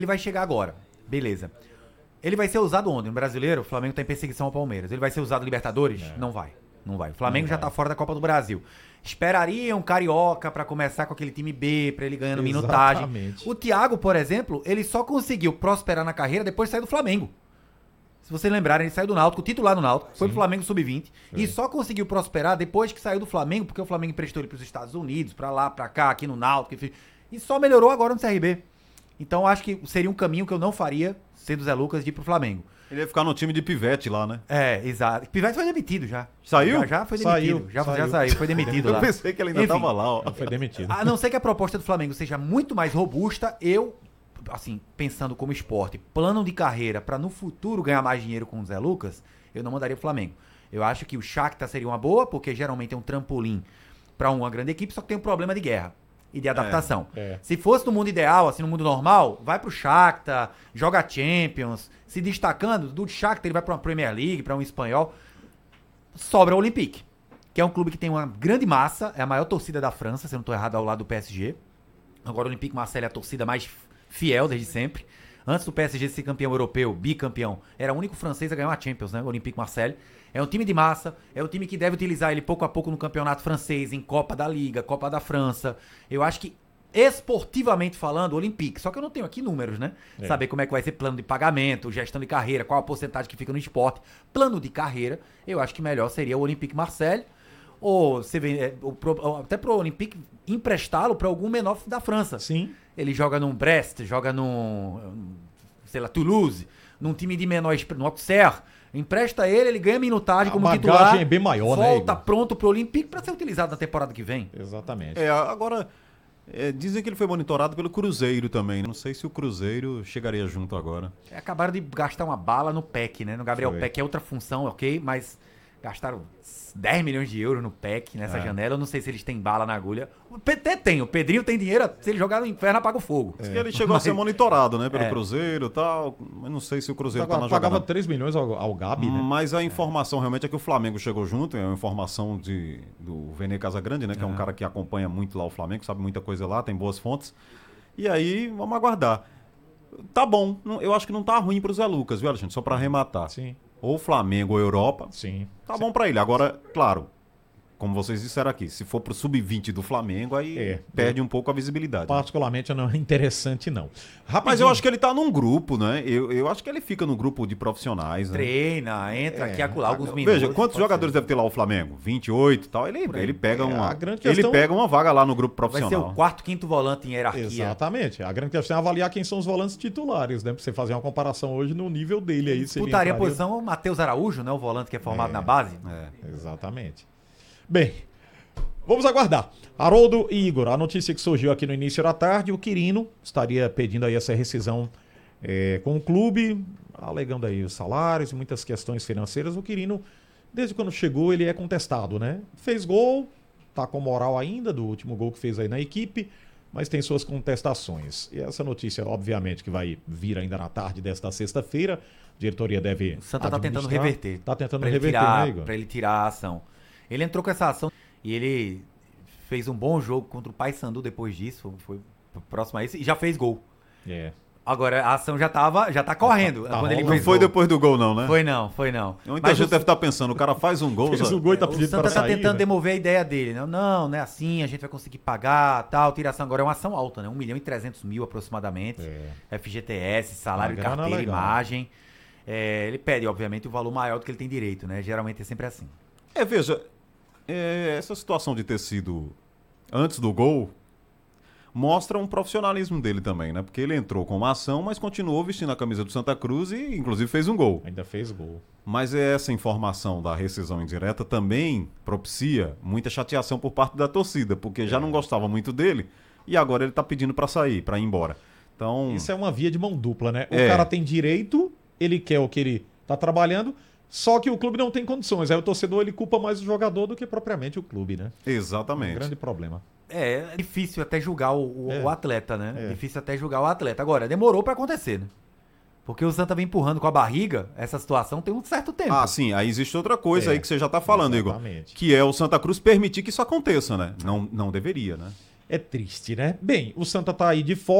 Ele vai chegar agora, beleza. Ele vai ser usado onde? No Brasileiro? O Flamengo tá em perseguição ao Palmeiras. Ele vai ser usado no Libertadores? Não vai. Não vai. O Flamengo já tá fora da Copa do Brasil. Esperaria um Carioca pra começar com aquele time B, pra ele ganhando minutagem. O Thiago, por exemplo, ele só conseguiu prosperar na carreira depois de sair do Flamengo. Se vocês lembrarem, ele saiu do Náutico, titular no Náutico, foi pro Flamengo Sub-20 e só conseguiu prosperar depois que saiu do Flamengo, porque o Flamengo emprestou ele pros Estados Unidos, pra lá, pra cá, aqui no Náutico, enfim. E só melhorou agora no CRB. Então acho que seria um caminho que eu não faria, sendo Zé Lucas, de ir pro Flamengo. Ele ia ficar no time de Pivete lá, né? É, exato. Pivete foi demitido já. Saiu? Já foi demitido. Já saiu, foi demitido lá. Eu pensei que ele ainda tava lá, ó. Foi demitido. A não ser que a proposta do Flamengo seja muito mais robusta, eu, assim, pensando como esporte, plano de carreira pra no futuro ganhar mais dinheiro com o Zé Lucas, eu não mandaria pro Flamengo. Eu acho que o Shakhtar seria uma boa, porque geralmente é um trampolim pra uma grande equipe, só que tem um problema de guerra e de adaptação. Se fosse no mundo ideal, assim, no mundo normal, vai pro Shakhtar, joga Champions, se destacando, do Shakhtar ele vai pra uma Premier League, pra um espanhol, sobra o Olympique, que é um clube que tem uma grande massa, é a maior torcida da França, se eu não tô errado, ao lado do PSG. Agora o Olympique Marseille é a torcida mais fiel desde sempre. Antes do PSG ser campeão europeu, bicampeão, era o único francês a ganhar uma Champions, né? O Olympique Marseille. É um time de massa, é um time que deve utilizar ele pouco a pouco no campeonato francês, em Copa da Liga, Copa da França. Eu acho que, esportivamente falando, o Olympique. Só que eu não tenho aqui números, né? Saber como é que vai ser plano de pagamento, gestão de carreira, qual a porcentagem que fica no esporte. Plano de carreira, eu acho que melhor seria o Olympique Marseille. Ou você vê, até pro Olympique emprestá-lo para algum menor da França. Sim. Ele joga num Brest, joga num, sei lá, Toulouse, num time de menor, no Auxerre. Empresta ele ganha minutagem como titular. A bagagem é bem maior, né, volta pronto pro Olympique para ser utilizado na temporada que vem. Exatamente. Agora, dizem que ele foi monitorado pelo Cruzeiro também. Não sei se o Cruzeiro chegaria junto agora. Acabaram de gastar uma bala no PEC, né? No Gabriel PEC é outra função, ok? Mas gastaram 10 milhões de euros no PEC nessa janela. Eu não sei se eles têm bala na agulha. Até tem. O Pedrinho tem dinheiro. Se ele jogar no inferno, apaga o fogo. Ele chegou a ser monitorado, né? Pelo Cruzeiro e tal. Mas não sei se o Cruzeiro tá na jogada. Pagava 3 milhões ao Gabi, né? Mas a informação realmente é que o Flamengo chegou junto. É uma informação do Vene Casagrande, né? Que é um cara que acompanha muito lá o Flamengo. Sabe muita coisa lá, tem boas fontes. E aí, vamos aguardar. Tá bom. Eu acho que não tá ruim pro Zé Lucas, viu, Alexandre? Só pra arrematar. Sim. Ou Flamengo ou Europa. Sim. Tá bom pra ele. Agora, claro, como vocês disseram aqui, se for pro sub-20 do Flamengo, aí perde um pouco a visibilidade. Particularmente não é interessante, não. Rapaz, mas eu acho que ele tá num grupo, né? Eu acho que ele fica no grupo de profissionais, né? Treina, entra aqui, acolá, alguns minutos. Veja, quantos jogadores deve ter lá o Flamengo? 28 e tal. Ele pega ele pega uma vaga lá no grupo profissional. Vai ser o quarto, quinto volante em hierarquia. Exatamente. A grande questão é avaliar quem são os volantes titulares, né? Pra você fazer uma comparação hoje no nível dele aí. Disputaria a posição o Matheus Araújo, né? O volante que é formado na base. Exatamente. Bem, vamos aguardar. Haroldo e Igor, a notícia que surgiu aqui no início da tarde, o Quirino estaria pedindo aí essa rescisão com o clube, alegando aí os salários e muitas questões financeiras. O Quirino, desde quando chegou, ele é contestado, né? Fez gol, tá com moral ainda do último gol que fez aí na equipe, mas tem suas contestações. E essa notícia, obviamente, que vai vir ainda na tarde desta sexta-feira, a diretoria deve O Santa tá tentando reverter. Tá tentando pra reverter, tirar, né, Igor? Pra ele tirar a ação. Ele entrou com essa ação e ele fez um bom jogo contra o Paysandu depois disso, foi próximo a isso, e já fez gol. Agora, a ação já tá correndo. Quando ele não foi depois do gol, não, né? Foi não. Muita gente deve estar pensando, o cara faz um gol... Fez um gol e tá pedindo o Santa para tá sair, tentando né? demover a ideia dele. Não é assim, a gente vai conseguir pagar, tal, tiração. Agora é uma ação alta, né? 1.300.000 aproximadamente. FGTS, salário, carteira, imagem. Ele pede, obviamente, o valor maior do que ele tem direito, né? Geralmente é sempre assim. Veja, essa situação de ter sido antes do gol mostra um profissionalismo dele também, né? Porque ele entrou com uma ação, mas continuou vestindo a camisa do Santa Cruz e, inclusive, fez um gol. Ainda fez gol. Mas essa informação da rescisão indireta também propicia muita chateação por parte da torcida, porque já não gostava muito dele e agora ele tá pedindo para sair, para ir embora. Então... Isso é uma via de mão dupla, né? O cara tem direito, ele quer o que ele tá trabalhando, só que o clube não tem condições. Aí o torcedor ele culpa mais o jogador do que propriamente o clube, né? Exatamente. Um grande problema. É difícil até julgar o atleta, né? Difícil até julgar o atleta. Agora, demorou pra acontecer, né? Porque o Santa vem empurrando com a barriga essa situação tem um certo tempo. Ah, sim. Aí existe outra coisa aí que você já tá falando, exatamente. Igor. Que é o Santa Cruz permitir que isso aconteça, né? Não deveria, né? É triste, né? Bem, o Santa tá aí de fora.